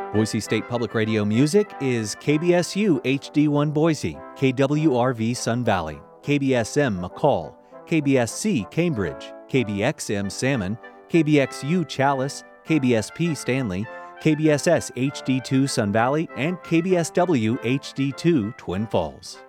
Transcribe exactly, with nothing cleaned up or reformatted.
Boise State Public Radio music is K B S U H D one Boise, K W R V Sun Valley, K B S M McCall, K B S C Cambridge, K B X M Salmon, K B X U Chalice, K B S P Stanley, K B S S H D two Sun Valley, and K B S W H D two Twin Falls.